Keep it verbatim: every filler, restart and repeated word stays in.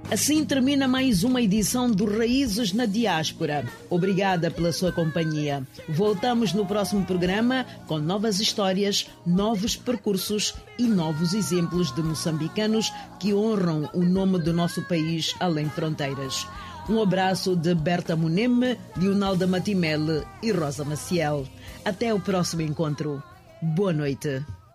Assim termina mais uma edição do Raízes na Diáspora. Obrigada pela sua companhia. Voltamos no próximo programa com novas histórias, novos percursos e novos exemplos de moçambicanos que honram o nome do nosso país além fronteiras. Um abraço de Berta Muneme, Leonalda Matimele e Rosa Maciel. Até o próximo encontro. Boa noite.